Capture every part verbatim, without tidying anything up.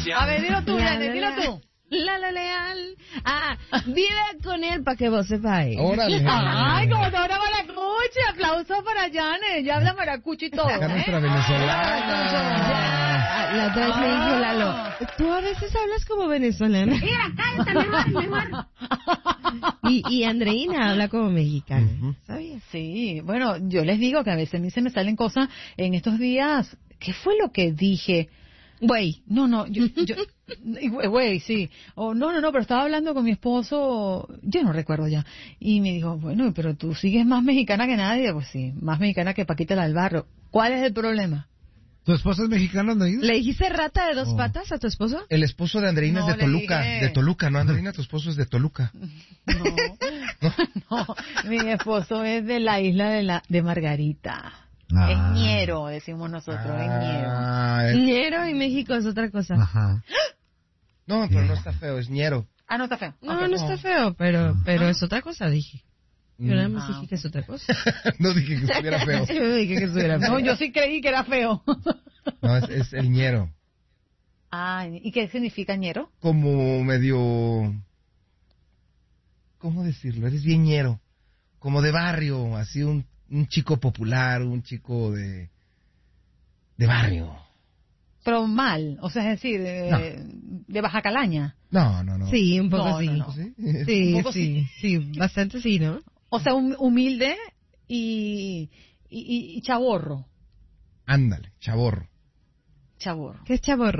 Patricia. A ver, dilo tú, La, Janet, la, dilo la. tú. Lalo Leal. Ah, vive con él para que vos sepáis. Órale. Ay, como te habla maracuchi. Aplausos para Janet. Ya habla maracuchi y todo, Acá ¿eh? nuestra Ah, venezolana. la otra vez me dijo Lalo, tú a veces hablas como venezolana. Mira, cállate, mejor, mejor. Y, y Andreina habla como mexicana. Ujú. ¿Sabías? Sí, bueno, yo les digo que a veces a mí se me salen cosas en estos días. ¿Qué fue lo que dije? Güey. No, no, yo, yo, güey, sí. O no, no, no, pero estaba hablando con mi esposo, yo no recuerdo ya. Y me dijo, bueno, pero tú sigues más mexicana que nadie. Pues sí, más mexicana que Paquita la del barrio. ¿Cuál es el problema? ¿Tu esposa es mexicana, Andreina? ¿Le dijiste rata de dos Oh. patas a tu esposo? El esposo de Andreina No, es de le Toluca. dije. De Toluca, ¿no? Andreina, tu esposo es de Toluca. No, no, mi esposo es de la isla de la de Margarita. Ah. Es ñero, decimos nosotros, es ñero. Ah, es- Ñero y México es otra cosa. Ajá. No, pero no está feo, es ñero. Ah, no está feo. No, Ok. no está feo, pero pero es otra cosa, dije. Yo nada más Ah, dije ok. que es otra cosa. No dije que estuviera feo. Yo dije que estuviera feo. No, yo sí creí que era feo. No, es, es el ñero. Ah, ¿y qué significa ñero? Como medio... ¿Cómo decirlo? Eres bien ñero. Como de barrio, así un, un chico popular, un chico de... de barrio. Pero mal, o sea, es decir, de, de baja calaña. No, no, no. Sí, un poco No, sí. no, no. ¿Sí? Sí, Un poco sí, sí, bastante sí, ¿no? O sea, hum- humilde y, y, y- y chaborro. Ándale, chaborro. Chaborro. ¿Qué es chaborro?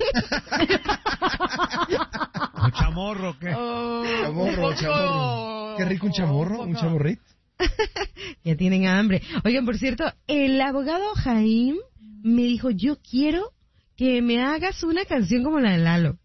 ¿O chamorro qué? Chamorro, chamorro. Qué rico un chamorro, un chamorrito. Ya tienen hambre. Oigan, por cierto, el abogado Jaime me dijo, yo quiero que me hagas una canción como la de Lalo.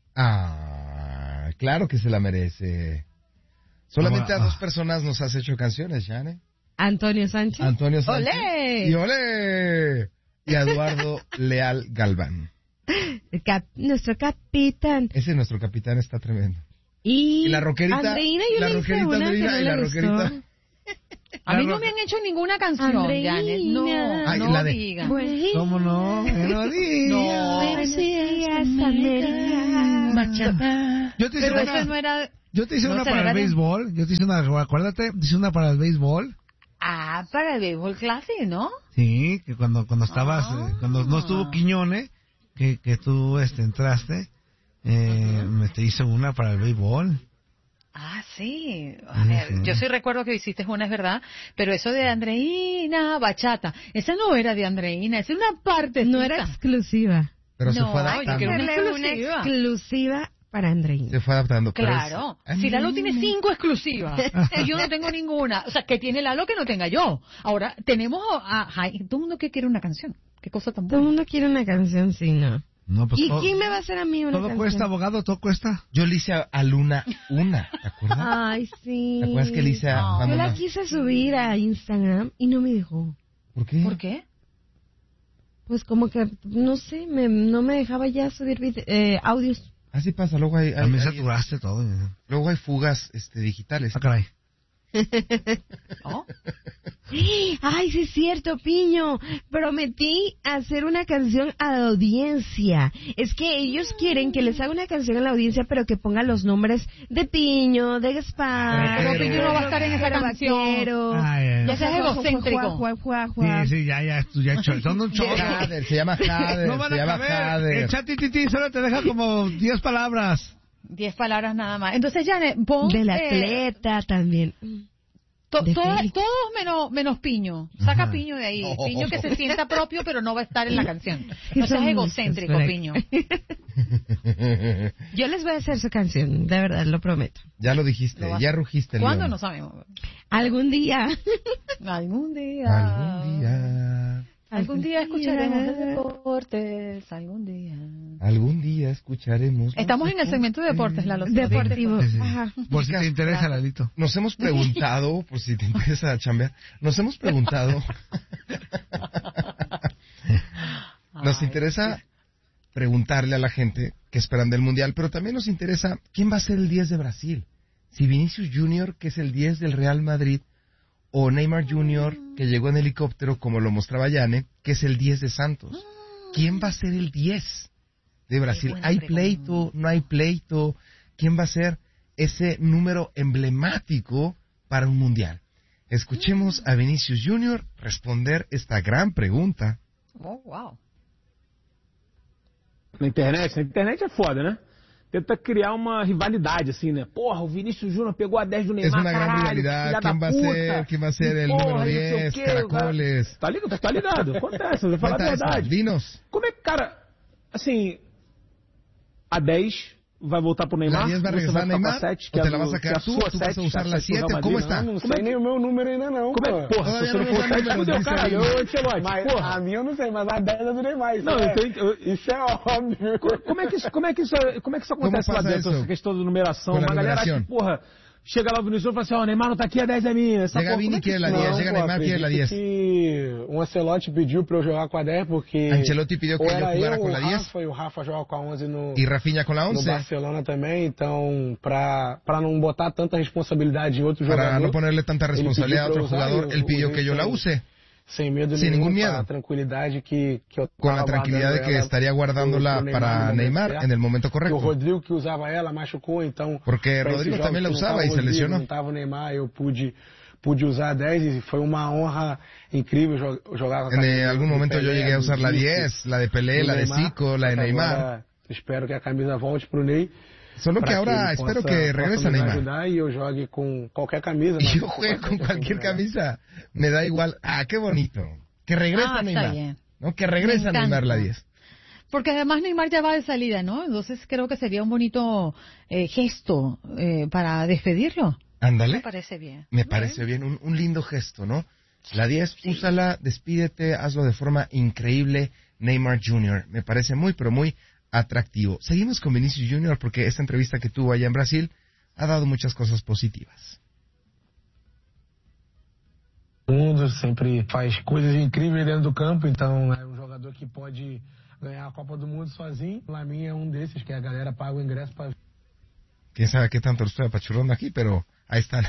Ah, claro que se la merece. Solamente a Ah. dos personas nos has hecho canciones, Jane. Antonio Sánchez. Antonio Sánchez. ¡Olé! Y Olé. Y Eduardo Leal Galván. El cap- nuestro capitán. Ese nuestro capitán está tremendo. Y, Y la roquerita. Andreina, yo la le hice roquerita una que Andreina no y le la gustó. roquerita. A mí La no roca- me han hecho ninguna canción, Andreina. Janet. No, Ay, no la de- digan. ¿Cómo no? Melodía. No. Buenos días, América. Bachata. Yo te hice Pero una, eso no era... yo te hice no una se para el era de- béisbol. Yo te hice una, acuérdate, te hice una para el béisbol. Ah, para el béisbol clase, ¿no? Sí, que cuando cuando estabas, Ah. eh, cuando no estuvo Quiñones, que, que tú este, entraste, eh, me te hice una para el béisbol. Ah, sí. A ver, Ujú. yo sí recuerdo que hiciste una, es verdad, pero eso de Andreina, bachata, esa no era de Andreina, esa era una parte. No era exclusiva. Pero se No, fue yo adaptando. quiero una Hacerle exclusiva. exclusiva para Andreina. Se fue adaptando. pero Claro, es- si Lalo tiene cinco exclusivas y yo no tengo ninguna, o sea, que tiene Lalo que no tenga yo. Ahora, tenemos a, a Jai- todo el mundo que quiere una canción, qué cosa tan Todo el buena. mundo quiere una canción, sí, ¿no? No, pues ¿Y todo, quién me va a hacer a mí una todo canción? cuesta, abogado, todo cuesta. Yo le hice a, a Luna una, ¿te acuerdas? Ay, sí. ¿Te acuerdas que le hice a No. cuando Yo la más- quise subir a Instagram y no me dejó. ¿Por qué? ¿Por qué? Pues como que, no sé, me, no me dejaba ya subir vide- eh, audios. Así pasa, luego hay, hay- También hay- saturaste todo. ya. luego hay fugas este, digitales. Ah, caray. ¿No? Ay, sí es cierto, Piño. Prometí hacer una canción a la audiencia. Es que ellos quieren que les haga una canción a la audiencia, pero que ponga los nombres de Piño, de Gaspar. Pero Piño no va a estar en esa de canción. Vaquero. Ay, ay, Ya ay. seas egocéntrico. Juá, juá, juá, juá. Sí, sí, ya, ya, tú ya cho- son un chorro. Jader, se llama Jader, No van se a llama caber. Jader. El chat titi solo te deja como diez palabras. Diez palabras nada más. Entonces, Janet, pon... Del eh, atleta también. To- De todas- Félix. todos menos, menos Piño. Saca Ajá. Piño de ahí. No. Piño que se sienta propio, pero no va a estar en la canción. Que No seas son egocéntrico, muchos, Piño. Yo les voy a hacer su canción, de verdad, lo prometo. Ya lo dijiste, Lo vas- ya rugiste. el ¿Cuándo? león. No sabemos. Algún día. Algún día. Algún día, Algún día escucharemos de deportes. Algún día. algún día escucharemos. Estamos los en el segmento de deportes, Lalo. si no te Deportivo. Sí, sí. Ajá. Por si te interesa, Lalito. Nos hemos preguntado, por si te interesa chambear, nos hemos preguntado, nos Ay, interesa preguntarle a la gente qué esperan del Mundial, pero también nos interesa quién va a ser el diez de Brasil. Si Vinicius Junior, que es el diez del Real Madrid, o Neymar Junior, que llegó en helicóptero, como lo mostraba Yane, que es el diez de Santos. ¿Quién va a ser el diez? de Brasil. ¿Hay pleito? ¿No hay pleito? ¿Quién va a ser ese número emblemático para un mundial? Escuchemos a Vinicius Junior responder esta gran pregunta. Oh, wow. Na internet, na internet é foda, né? Tenta criar uma rivalidade, assim, né? Porra, o Vinícius Júnior pegou a dez do Neymar, es una gran caralho, rivalidad. filha ¿Quién da va a puta. ser? ¿Quién va a ser el Porra, número não sei o diez? quê, Caracoles. Cara. Tá ligado? Tá ligado. Acontece, eu vou falar a Cuenta eso, verdade. dinos. Como é que, cara, assim, a dez vai voltar pro Neymar? La diez va a você regresar vai a ficar com a Neymar? sete, ¿O que te é la vas a do- que é sacar a tú? sua ¿Tú vas a sete, usar que é la a sete do siete? Real ¿Cómo Madrid, está? não? Não Como é sei nem o meu número ainda não, Como é, pô. porra, Todavía se você no não for usa sete, número, fudeu, dice caralho. ahí. Ô, Ancelotti, Mas porra. a minha eu não sei, mas a dez é do Neymar. Isso Não, é, eu tô- eu- isso é óbvio. Co- Como é que isso, como é que isso, como é que isso acontece lá passa dentro, isso? essa questão de numeração? Com a Uma galera acha numeração. que, porra, chega lá o Vinicius e fala assim, ó, o Neymar não tá aqui, a dez é minha. Essa Llega porra, Vini como é que quiere isso- la Não, diez, llega pô, Neymar quiere la acredito diez. que o Ancelotti pediu pra eu jogar com a dez porque Ancelotti pidió que ou yo era jugara eu, con o la diez Rafa, e o Rafa joga com a onze no, y Rafinha con la no once Barcelona também, então pra, pra não botar tanta responsabilidade em outro para jogador, no ponerle tanta ele responsabilidad a pediu otro pra eu usar, jugador, e eu él pidió usei que yo la sem- use sem medo Sin nenhum, ningún com miedo. a tranquilidade que, que eu con la tava tranquilidad de guardando que ela estaría guardándola pro- pro Neymar para no momento Neymar certo. en el momento E o correcto. Rodrigo que usava ela machucou, então Porque pra Rodrigo esses também la jogos que não usava tava e o se Rodrigo, lesionou. não tava o Neymar, eu pude pude usar a dez e foi uma honra incrível jo- jogar com a En camisa eh, algún do momento yo Pelé, llegué a do usar la Zico, diez, la de Pelé, do la de Neymar. Zico, la de Neymar. Agora, espero que a camisa volte pro Ney. Solo que pra ahora ele espero possa- que regrese possa nos Neymar. ajudar e eu jogue com qualquer camisa. Y mas yo juegue con cualquier camisa, me da igual. Ah, qué bonito. Que regresa Ah, está Neymar. bien. ¿No? Que regresa Me Neymar la encanta. diez. Porque además Neymar ya va de salida, ¿no? Entonces creo que sería un bonito eh, gesto eh, para despedirlo. Me Ándale. parece bien. Me parece bien, un, un lindo gesto, ¿no? La diez, úsala, despídete, hazlo de forma increíble, Neymar junior Me parece muy, pero muy atractivo. Seguimos con Vinicius junior porque esta entrevista que tuvo allá en Brasil ha dado muchas cosas positivas. O mundo sempre faz coisas incríveis dentro do campo, então é um jogador que pode ganhar a Copa do Mundo sozinho. Lamin é um desses que a galera paga o ingresso para Quién sabe qué tanto lo estoy apachurrando aquí, pero ahí están.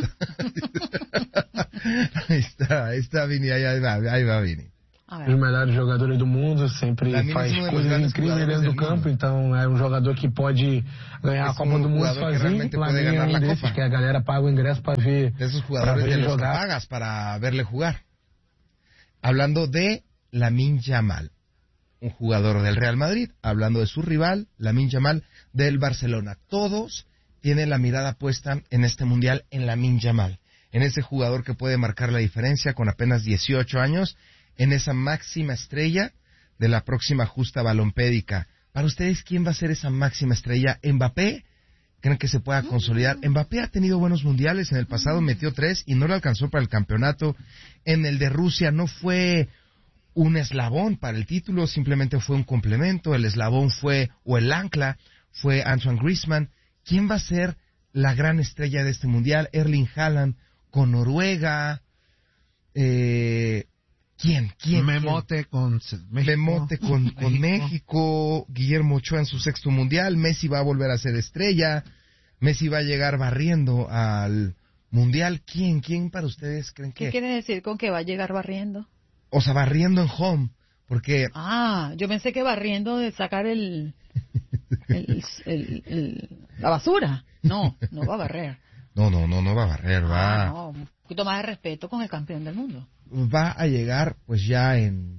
Ahí está, ahí está Vini, ahí, ahí va, ahí va Vini. A os ver. melhores jogadores do mundo, sempre Lamine faz é um dos coisas grandes incríveis jogadores dentro do do campo, mundo. então é um jogador que pode ganhar É a Copa um do Mundo jogador que sozinho. realmente pode Lamin é ganhar um la desses Copa. que a galera paga o ingresso para ver, De esos para jugadores ver de ele los que jogar. pagas para verle jugar. Hablando de Lamine Yamal, un jugador del Real Madrid, hablando de su rival, Lamine Yamal, del Barcelona. Todos tienen la mirada puesta en este mundial en Lamine Yamal, en ese jugador que puede marcar la diferencia con apenas dieciocho años, en esa máxima estrella de la próxima justa balompédica. Para ustedes, ¿quién va a ser esa máxima estrella? ¿Mbappé? ¿Creen que se pueda consolidar? Mbappé ha tenido buenos mundiales, en el pasado metió tres y no le alcanzó para el campeonato. En el de Rusia no fue un eslabón para el título, simplemente fue un complemento. El eslabón fue, o el ancla, fue Antoine Griezmann. ¿Quién va a ser la gran estrella de este mundial? Erling Haaland con Noruega. Eh, ¿Quién? ¿Quién? Memote con México. Memote con, con México. Guillermo Ochoa en su sexto mundial. Messi va a volver a ser estrella. Messi va a llegar barriendo al mundial. ¿Quién? ¿Quién para ustedes creen ¿Qué que? quiere decir con que va a llegar barriendo? O sea, barriendo en home. Porque Ah, yo pensé que barriendo de sacar el, el, el- el- la basura. No, no va a barrer. no, no, no, no va a barrer, va, Ah, no, un poquito más de respeto con el campeón del mundo. va a llegar pues ya en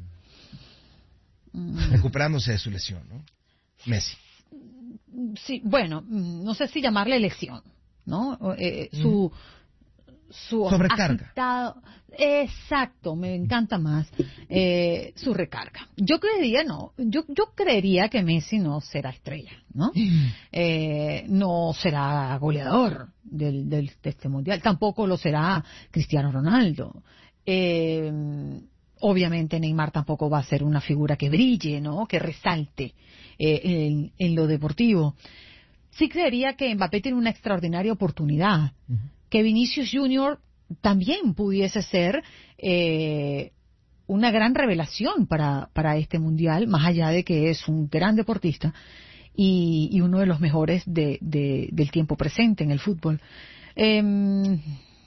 Mm, recuperándose de su lesión, ¿no? Messi. sí, bueno, mm, no sé si llamarle lesión, ¿no? O, eh, su su Sobrecarga. agitado- exacto, me encanta más eh, su recarga. Yo creería no, yo yo creería que Messi no será estrella, ¿no? Eh, no será goleador del, del de este mundial, tampoco lo será Cristiano Ronaldo. Eh, obviamente Neymar tampoco va a ser una figura que brille, ¿no? Que resalte eh, en, en lo deportivo. Sí creería que Mbappé tiene una extraordinaria oportunidad, que Vinicius junior también pudiese ser eh, una gran revelación para, para este mundial, más allá de que es un gran deportista y, y uno de los mejores de, de- del tiempo presente en el fútbol. Em,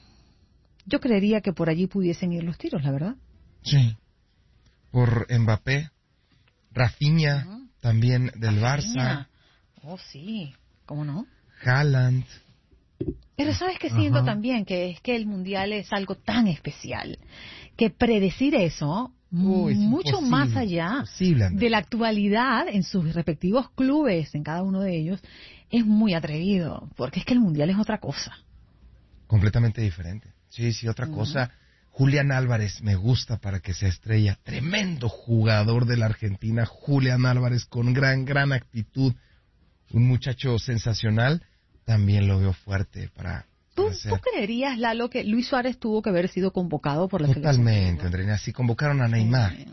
yo creería que por allí pudiesen ir los tiros, la verdad. Sí. Por Mbappé, Rafinha, también del Barça. Oh, sí, ¿cómo no? Haaland. Pero ¿sabes qué siento Ajá. también? Que es que el Mundial es algo tan especial, que predecir eso, Uy, es mucho imposible, más allá imposible, Andrea. de la actualidad en sus respectivos clubes, en cada uno de ellos, es muy atrevido, porque es que el Mundial es otra cosa. Completamente diferente. Sí, sí, otra uh-huh. cosa. Julián Álvarez me gusta para que sea estrella. Tremendo jugador de la Argentina, Julián Álvarez, con gran, gran actitud. Un muchacho sensacional. También lo veo fuerte para... ¿Tú, para ser... ¿Tú creerías, Lalo, que Luis Suárez tuvo que haber sido convocado por la selección? Totalmente, Andrea. Así convocaron a Neymar. Sí.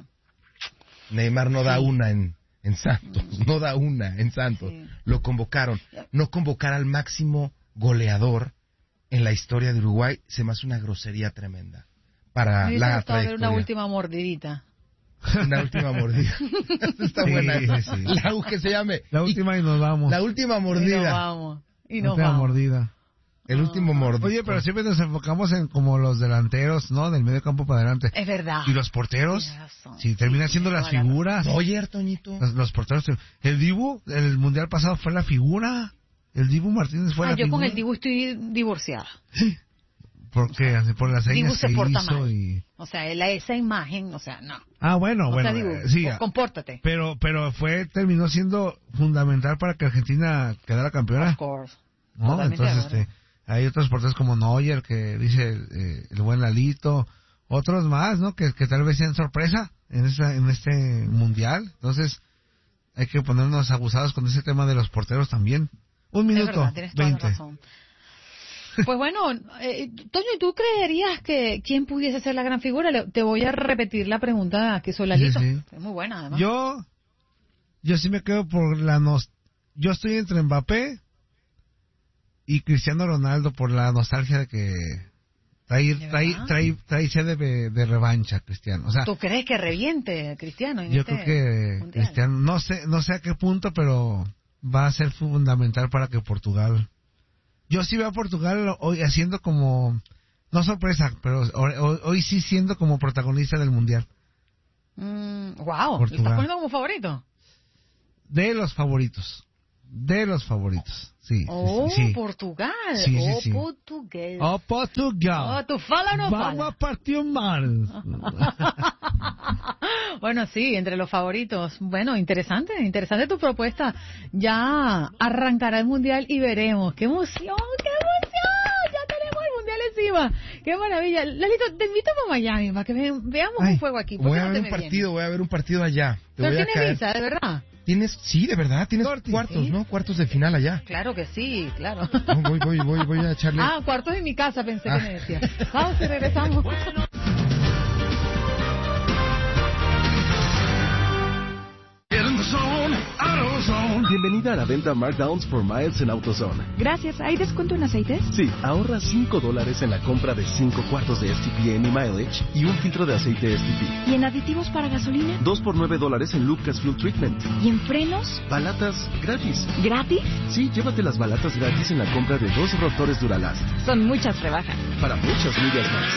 Neymar no sí. da una en, en Santos. Mm. No da una en Santos. Sí. Lo convocaron. No convocar al máximo goleador en la historia de Uruguay se me hace una grosería tremenda. Para me la trayectoria. Ver una última mordidita. Una última mordida. Está sí, buena. Sí. La que se llame. La última y, y nos vamos. La última mordida. Y nos vamos. Y nos última vamos. mordida. El último mordida. Oye, pero siempre nos enfocamos en como los delanteros, ¿no? Del medio campo para adelante. Es verdad. Y los porteros, si terminan siendo las figuras. Oye, Toñito. Los, los porteros. El Dibu, el mundial pasado fue la figura. El Dibu Martínez fue ah, la yo figura. Yo con el Dibu estoy divorciada. ¿Por qué? Por las señas Dibu se que porta hizo mal. y... O sea, él, esa imagen, o sea, no. Ah, bueno, o bueno. Sea, Dibu, eh, sí, compórtate. Pero, pero fue, terminó siendo fundamental para que Argentina quedara campeona. Of course. ¿No? Totalmente Entonces, este, hay otros porteros como Neuer, que dice eh, el buen Lalito, otros más, ¿no? Que, que tal vez sean sorpresa en esta, en este mundial. Entonces, hay que ponernos abusados con ese tema de los porteros también. Un minuto, es verdad, tienes toda veinte. La razón. Pues bueno, eh, Toño, ¿tú creerías que quién pudiese ser la gran figura? Le, te voy a repetir la pregunta que hizo Lalito. Sí, sí. Es muy buena, además. Yo, yo sí me quedo por la nos... Yo estoy entre Mbappé y Cristiano Ronaldo por la nostalgia de que trae trae trae, trae sede de, de revancha, Cristiano. O sea, ¿tú crees que reviente Cristiano? En yo este creo que mundial? Cristiano, no sé, no sé a qué punto, pero va a ser fundamental para que Portugal. Yo sí veo a Portugal hoy haciendo como, no sorpresa, pero hoy, hoy sí siendo como protagonista del mundial. Mm, wow, ¿lo estás poniendo como favorito? De los favoritos. De los favoritos, sí. Oh, sí, sí. Portugal. Sí, sí, oh, sí. Portugués. Oh, Portugal. Oh, ¿tú fala o no fala? Vamos a partir mal. Bueno, sí, entre los favoritos. Bueno, interesante, interesante tu propuesta. Ya arrancará el Mundial y veremos. ¡Qué emoción, qué emoción! Ya tenemos el Mundial encima. ¡Qué maravilla! Lalito, te invito a Miami para que ve, veamos Ay, un juego aquí. Voy a ver un partido, vienes? voy a ver un partido allá. Te Pero voy tienes a caer. visa, de verdad. Tienes, sí, de verdad, tienes Corti, cuartos, ¿sí? ¿no? Cuartos de final allá. Claro que sí, claro. No, voy, voy, voy, voy a echarle. Ah, cuartos en mi casa, pensé ah. que me decía. Vamos y regresamos. Bienvenida a la venta Markdowns for Miles en AutoZone. Gracias. ¿Hay descuento en aceites? Sí, ahorra cinco dólares en la compra de cinco cuartos de S T P Any Mileage y un filtro de aceite S T P. ¿Y en aditivos para gasolina? Dos por nueve dólares en Lucas Fuel Treatment. ¿Y en frenos? Balatas gratis. ¿Gratis? Sí, llévate las balatas gratis en la compra de dos rotores Duralast. Son muchas rebajas. Para muchas millas más.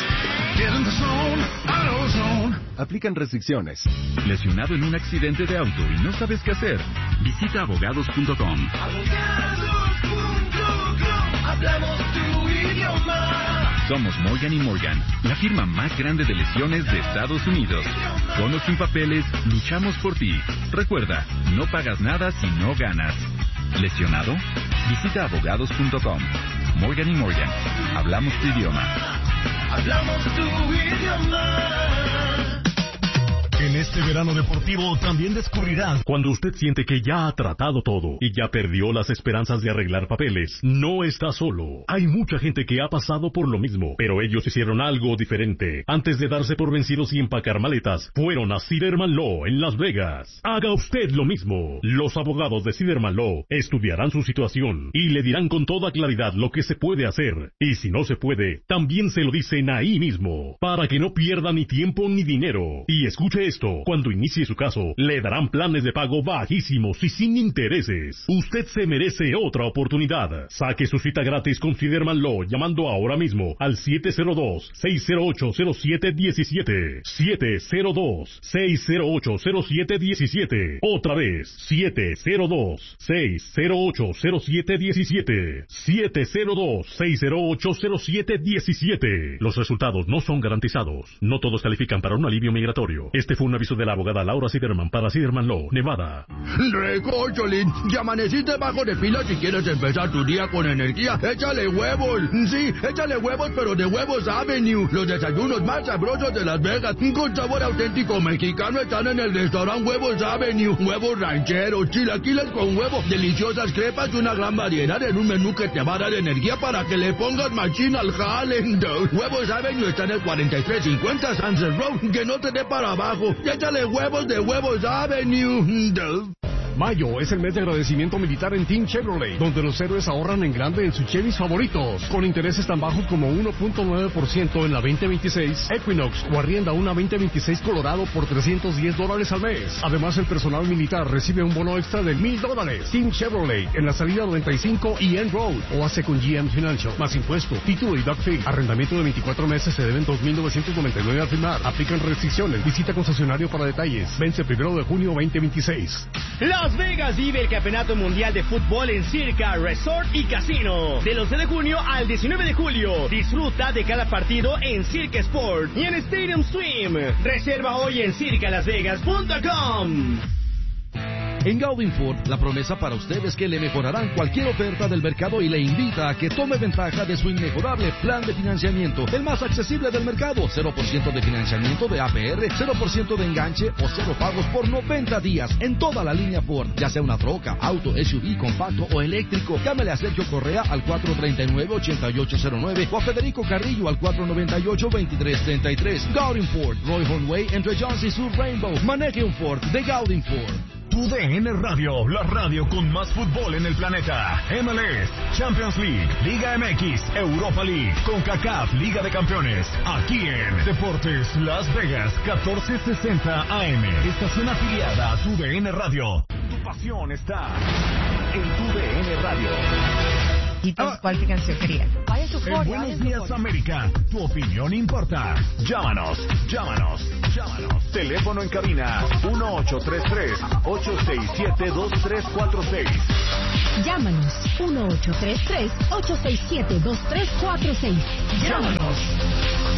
Aplican restricciones. ¿Lesionado en un accidente de auto y no sabes qué hacer? Visita abogados punto com. Abogados punto com. Hablamos tu idioma. Somos Morgan y Morgan, la firma más grande de lesiones de Estados Unidos. Con o sin papeles, luchamos por ti. Recuerda, no pagas nada si no ganas. ¿Lesionado? Visita abogados punto com. Morgan y Morgan, hablamos tu idioma. Hablamos tu idioma. En este verano deportivo también descubrirás cuando usted siente que ya ha tratado todo y ya perdió las esperanzas de arreglar papeles. No está solo. Hay mucha gente que ha pasado por lo mismo, pero ellos hicieron algo diferente. Antes de darse por vencidos y empacar maletas, fueron a Siderman Law en Las Vegas. Haga usted lo mismo. Los abogados de Siderman Law estudiarán su situación y le dirán con toda claridad lo que se puede hacer. Y si no se puede, también se lo dicen ahí mismo, para que no pierda ni tiempo ni dinero. Y escuche esto. Cuando inicie su caso, le darán planes de pago bajísimos y sin intereses. Usted se merece otra oportunidad. Saque su cita gratis con Fiderman Law llamando ahora mismo al siete cero dos, seis cero ocho, cero siete uno siete. siete cero dos, seis cero ocho, cero siete uno siete. Otra vez, siete cero dos, seis cero ocho, cero siete uno siete. siete cero dos, seis cero ocho, cero siete uno siete. Los resultados no son garantizados. No todos califican para un alivio migratorio. Este fue un aviso de la abogada Laura Siderman para Siderman Law, Nevada. Recocholín, ya amaneciste bajo de pila si quieres empezar tu día con energía. Échale huevos. Sí, échale huevos, pero de Huevos Avenue. Los desayunos más sabrosos de Las Vegas, con sabor auténtico mexicano, están en el restaurante Huevos Avenue. Huevos rancheros, chilaquiles con huevo, deliciosas crepas y una gran variedad en un menú que te va a dar energía para que le pongas machín al jale. Huevos Avenue está en el cuarenta y tres cincuenta Sunset Road. Que no te dé para abajo. Y échale huevos de Huevos Avenue. Mayo es el mes de agradecimiento militar en Team Chevrolet, donde los héroes ahorran en grande en sus Chevys favoritos, con intereses tan bajos como uno punto nueve por ciento en la veinte veintiséis Equinox o arrienda una veinte veintiséis Colorado por trescientos diez dólares al mes. Además, el personal militar recibe un bono extra de mil dólares. Team Chevrolet en la salida noventa y cinco y End Road o hace con G M Financial, más impuesto, título y doc fee. Arrendamiento de veinticuatro meses se deben dos mil novecientos noventa y nueve al firmar. Aplican restricciones. Visita concesionario para detalles. Vence primero de junio veinte veintiséis. Las Vegas vive el Campeonato Mundial de Fútbol en Circa Resort y Casino. Del once de junio al diecinueve de julio. Disfruta de cada partido en Circa Sport y en Stadium Swim. Reserva hoy en circa las vegas punto com. En Gaudin Ford, la promesa para usted es que le mejorarán cualquier oferta del mercado y le invita a que tome ventaja de su inmejorable plan de financiamiento, el más accesible del mercado. cero por ciento de financiamiento de A P R, cero por ciento de enganche o cero pagos por noventa días en toda la línea Ford, ya sea una troca, auto, S U V, compacto o eléctrico. Llámele a Sergio Correa al cuatro tres nueve, ocho ocho cero nueve o a Federico Carrillo al cuatro nueve ocho, dos tres tres tres. Gaudin Ford, Roy Hornway entre Jones y Sur Rainbow. Maneje un Ford de Gaudin Ford. Tu D N Radio, la radio con más fútbol en el planeta. M L S, Champions League, Liga M X, Europa League, CONCACAF, Liga de Campeones. Aquí en Deportes Las Vegas, catorce sesenta A M. Estación afiliada a Tu D N Radio. Tu pasión está en Tu D N Radio. ¿Y tú, cuál canción querías? En Buenos Días América, tu opinión importa. Llámanos, llámanos, llámanos. Teléfono en cabina uno ocho tres tres, ocho seis siete, dos tres cuatro seis. Llámanos uno ocho tres tres, ocho seis siete, dos tres cuatro seis. Llámanos.